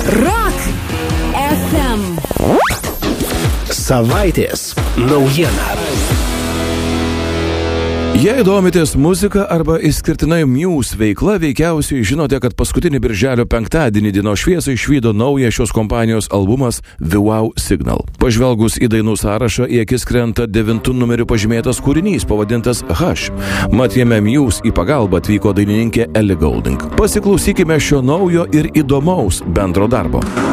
Rock FM. Savaitės naujiena. Jei domitės muzika arba išskirtinai Muse veikla, veikiausiai žinote, kad paskutinį birželio penktadienį dienos šviesą išvydo naują šios kompanijos albumas The Wow Signal. Pažvelgus į dainų sąrašą, į akis krenta 9 numeriu pažymėtas kūrinys pavadintas Hush. Mat jame Muse į pagalbą atvyko dainininkė Ellie Goulding. Pasiklausykime šio naujo ir įdomaus bendro darbo.